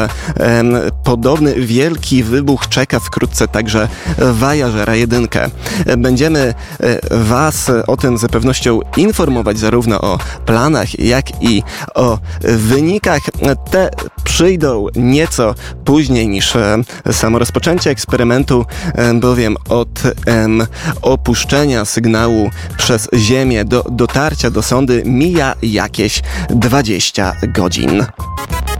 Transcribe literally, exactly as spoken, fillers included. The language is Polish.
że em, podobny wielki wybuch czeka wkrótce także Voyagera jeden. Będziemy Was o tym z pewnością informować zarówno o planach, jak i o wynikach. Te przyjdą nieco później niż samo rozpoczęcie eksperymentu, bowiem od em, opuszczenia sygnału przez Ziemię do dotarcia do sondy mija jakieś dwadzieścia godzin.